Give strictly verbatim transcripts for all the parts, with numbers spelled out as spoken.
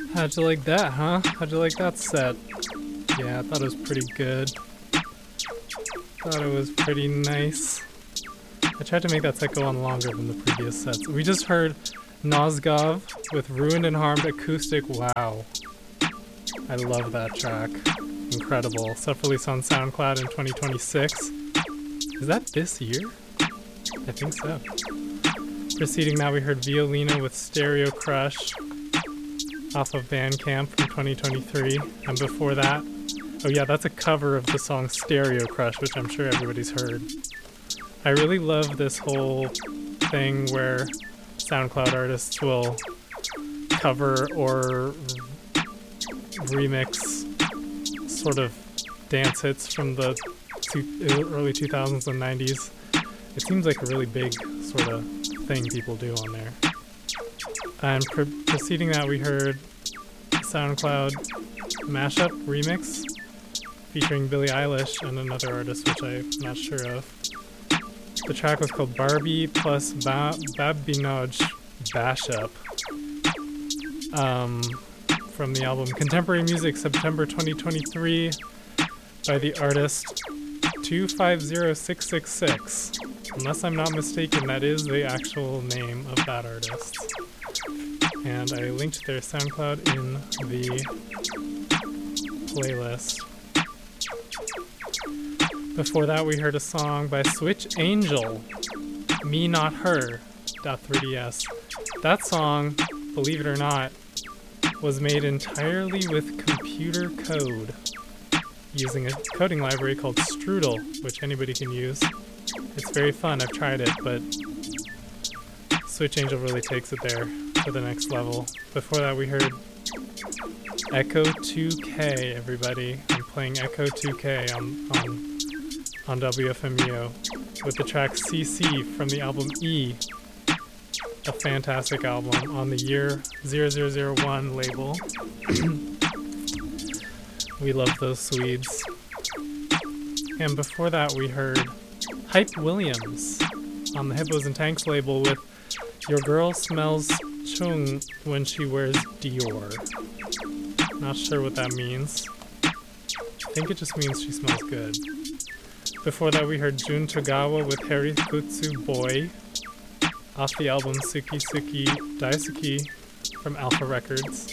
How'd you like that, huh? How'd you like that set? Yeah, I thought it was pretty good. Thought it was pretty nice. I tried to make that set go on longer than the previous sets. We just heard Nozgov with Ruined and Harmed Acoustic. Wow. I love that track. Incredible. Self-release on SoundCloud in twenty twenty-six. Is that this year? I think so. Preceding that, we heard Violina with Stereo Crush off of Bandcamp from twenty twenty-three. And before that, oh yeah, that's a cover of the song Stereo Crush, which I'm sure everybody's heard. I really love this whole thing where SoundCloud artists will cover or remix sort of dance hits from the two, early two thousands and nineties. It seems like a really big sort of thing people do on there. And pre- preceding that, we heard SoundCloud mashup remix featuring Billie Eilish and another artist which I'm not sure of. The track was called Barbie plus ba- Babinoj Bashup, um, from the album Contemporary Music, September twenty twenty-three, by the artist two five zero six six six. Unless I'm not mistaken, that is the actual name of that artist. And I linked their SoundCloud in the playlist. Before that, we heard a song by Switch Angel, Me Not Her, .three D S. That song, believe it or not, was made entirely with computer code using a coding library called Strudel, which anybody can use. It's very fun. I've tried it, but Switch Angel really takes it there to the next level. Before that, we heard Echo two K, everybody. I'm playing Echo two K on on, on W F M U with the track C C from the album E, a fantastic album on the year zero zero zero one label. We love those Swedes. And before that, we heard Hype Williams on the Hippos and Tanks label with Your Girl Smells Chung When She Wears Dior. Not sure what that means. I think it just means she smells good. Before that, we heard Jun Togawa with Harikutsu Boy off the album Suki Suki Daisuki from Alpha Records.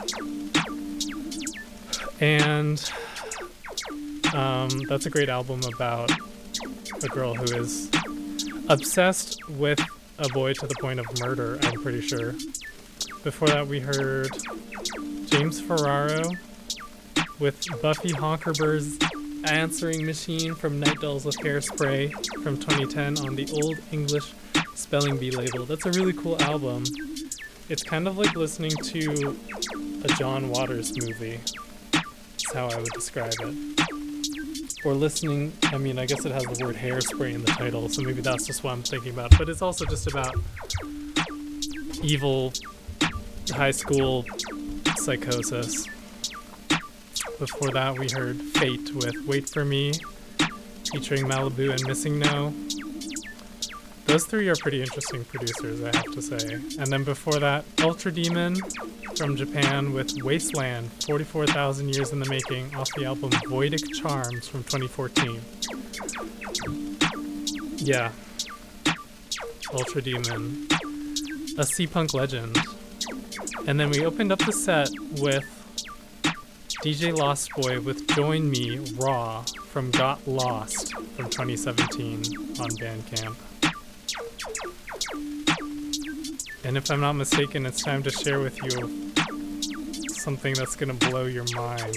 And um, that's a great album about a girl who is obsessed with a boy to the point of murder, I'm pretty sure. Before that, we heard James Ferraro with Buffy Honkerber's Answering Machine from Night Dolls with Hairspray from twenty ten on the Old English Spelling Bee label. That's a really cool album. It's kind of like listening to a John Waters movie. That's how I would describe it. Or listening, I mean, I guess it has the word hairspray in the title, so maybe that's just what I'm thinking about. But it's also just about evil high school psychosis. Before that, we heard Fate with Wait For Me, featuring Malibu and Missing No. Those three are pretty interesting producers, I have to say. And then before that, Ultra Demon from Japan with Wasteland, forty-four thousand Years in the Making, off the album Voidic Charms from twenty fourteen. Yeah. Ultra Demon. A C-punk legend. And then we opened up the set with D J Lost Boy with Join Me Raw from Got Lost from twenty seventeen on Bandcamp. And if I'm not mistaken, it's time to share with you something that's going to blow your mind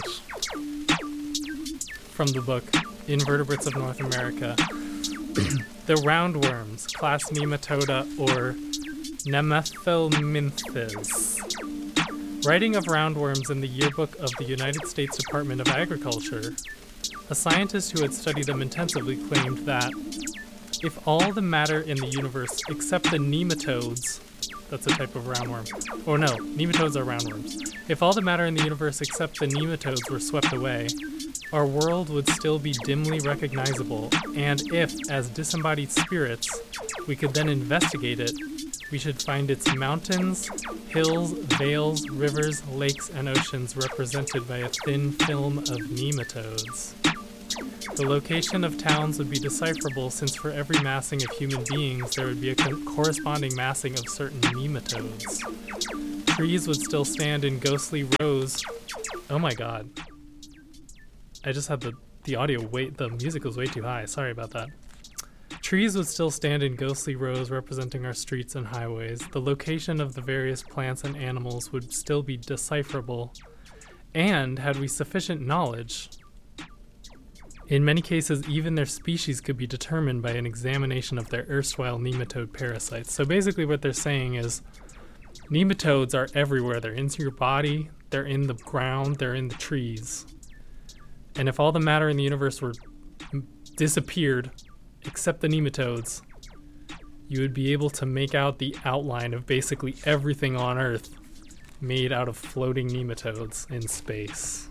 from the book Invertebrates of North America. The roundworms, class Nematoda or Nemathelminthes. Writing of roundworms in the yearbook of the United States Department of Agriculture, a scientist who had studied them intensively claimed that if all the matter in the universe except the nematodes, that's a type of roundworm, or no, nematodes are roundworms. If all the matter in the universe except the nematodes were swept away, our world would still be dimly recognizable, and if, as disembodied spirits, we could then investigate it, We should find its mountains, hills, vales, rivers, lakes, and oceans represented by a thin film of nematodes. The location of towns would be decipherable since for every massing of human beings there would be a co- corresponding massing of certain nematodes. Trees would still stand in ghostly rows. Oh my god. I just had the, the audio way, the music was way too high. Sorry about that. Trees would still stand in ghostly rows representing our streets and highways. The location of the various plants and animals would still be decipherable. And had we sufficient knowledge, in many cases, even their species could be determined by an examination of their erstwhile nematode parasites. So basically what they're saying is nematodes are everywhere. They're into your body, they're in the ground, they're in the trees. And if all the matter in the universe were disappeared, except the nematodes, you would be able to make out the outline of basically everything on Earth made out of floating nematodes in space.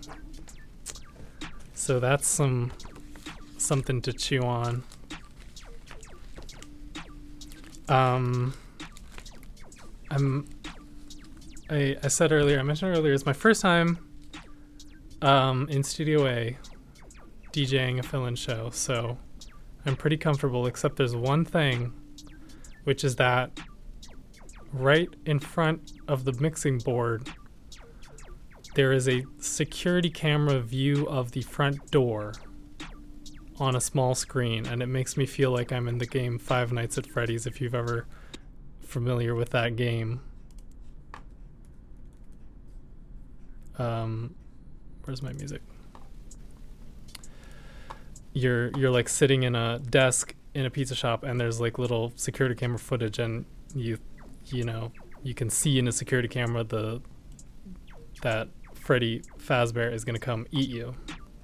So that's some something to chew on. Um, I'm. I I said earlier. I mentioned earlier. It's my first time. Um, in Studio A, DJing a fill-in show. So I'm pretty comfortable. Except there's one thing, which is that right in front of the mixing board, there is a security camera view of the front door on a small screen, and it makes me feel like I'm in the game Five Nights at Freddy's, if you've ever familiar with that game. Um, where's my music? You're you're like sitting in a desk in a pizza shop, and there's like little security camera footage, and you you know you can see in a security camera the that Freddy Fazbear is going to come eat you.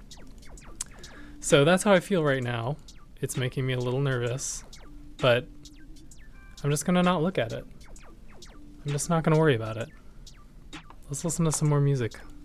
So that's how I feel right now. It's making me a little nervous, but I'm just going to not look at it. I'm just not going to worry about it. Let's listen to some more music.